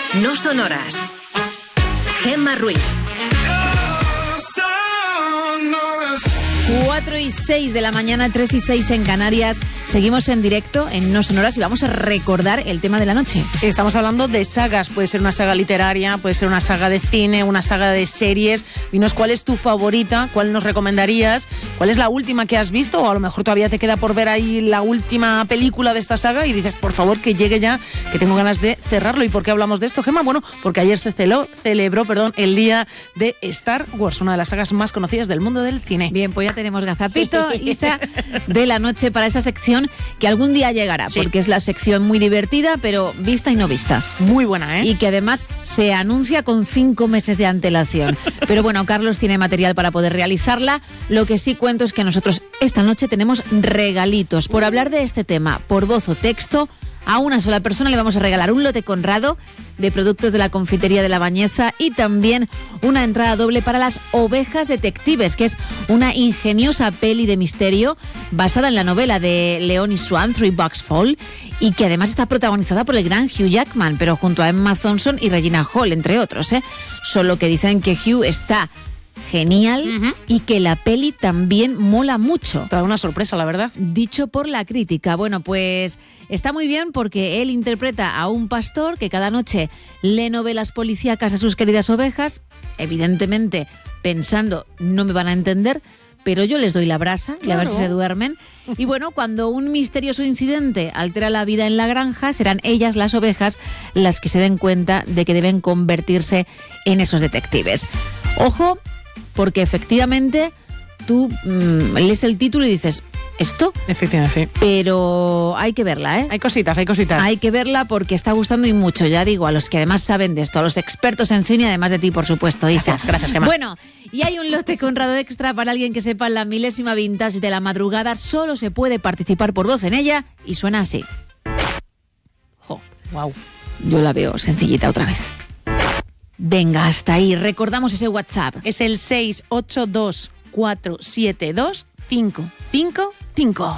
No Sonoras. Gemma Ruiz. 4:06 de la mañana, 3:06 en Canarias. Seguimos en directo en No Sonoras y vamos a recordar el tema de la noche. Estamos hablando de sagas, puede ser una saga literaria, puede ser una saga de cine, una saga de series. Dinos cuál es tu favorita, cuál nos recomendarías, cuál es la última que has visto, o a lo mejor todavía te queda por ver ahí la última película de esta saga y dices, por favor, que llegue ya, que tengo ganas de cerrarlo. ¿Y por qué hablamos de esto, Gemma? Bueno, porque ayer se celebró el día de Star Wars, una de las sagas más conocidas del mundo del cine. Bien, pues ya tenemos gazapito, Isa, de la noche para esa sección que algún día llegará, sí, porque es la sección muy divertida, pero vista y no vista. Muy buena, ¿eh? Y que además se anuncia con 5 meses de antelación. Pero bueno, Carlos tiene material para poder realizarla. Lo que sí cuento es que nosotros esta noche tenemos regalitos. Por hablar de este tema, por voz o texto, a una sola persona le vamos a regalar un lote Conrado de productos de la confitería de La Bañeza y también una entrada doble para Las Ovejas Detectives, que es una ingeniosa peli de misterio basada en la novela de Leonie Swan, Three Bucks Fall, y que además está protagonizada por el gran Hugh Jackman, pero junto a Emma Thompson y Regina Hall, entre otros, ¿eh? Solo que dicen que Hugh está genial y que la peli también mola mucho. Toda una sorpresa, la verdad. Dicho por la crítica. Bueno, pues está muy bien porque él interpreta a un pastor que cada noche lee novelas policíacas a sus queridas ovejas, evidentemente pensando, no me van a entender, pero yo les doy la brasa, claro, y a ver si se duermen. Y bueno, cuando un misterioso incidente altera la vida en la granja, serán ellas, las ovejas, las que se den cuenta de que deben convertirse en esos detectives. Ojo, porque efectivamente tú lees el título y dices, ¿esto? Efectivamente, sí. Pero hay que verla, ¿eh? Hay cositas. Hay que verla porque está gustando y mucho, ya digo, a los que además saben de esto, a los expertos en cine, además de ti, por supuesto, Isa. Gracias, Gemma. Bueno, y hay un lote Conrado extra para alguien que sepa la milésima vintage de la madrugada. Solo se puede participar por voz en ella y suena así. Jo, wow. Yo la veo sencillita otra vez. Venga, hasta ahí. Recordamos ese WhatsApp. Es el 682-472-555.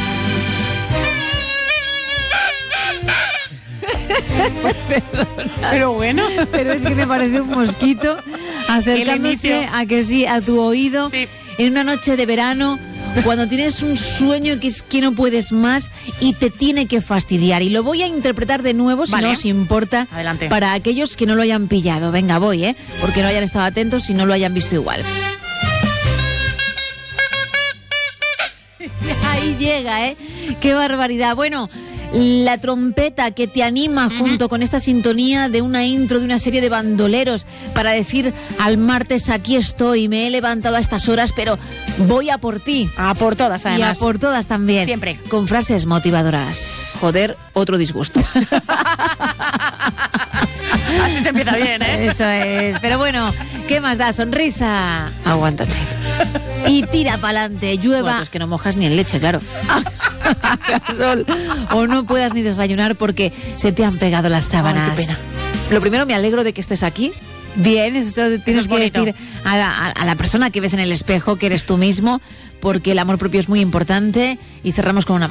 Pero bueno. Pero es que me parece un mosquito acercándose a que sí, a tu oído, sí, en una noche de verano, cuando tienes un sueño que es que no puedes más y te tiene que fastidiar. Y lo voy a interpretar de nuevo, si no os importa. Adelante. Para aquellos que no lo hayan pillado. Venga, voy, porque no hayan estado atentos y no lo hayan visto igual. Ahí llega, qué barbaridad. Bueno, la trompeta que te anima junto con esta sintonía de una intro de una serie de bandoleros para decir al martes aquí estoy, me he levantado a estas horas, pero voy a por ti. A por todas, además. Y a por todas también. Siempre. Con frases motivadoras. Joder, otro disgusto. Así se empieza bien, ¿eh? Eso es. Pero bueno, ¿qué más da? Sonrisa. Aguántate. Y tira pa'lante, llueva. Bueno, es que no mojas ni en leche, claro. Sol. O no puedas ni desayunar porque se te han pegado las sábanas. Ay, qué pena. Lo primero, me alegro de que estés aquí. Bien, esto tienes que decir a la persona que ves en el espejo que eres tú mismo, porque el amor propio es muy importante. Y cerramos con una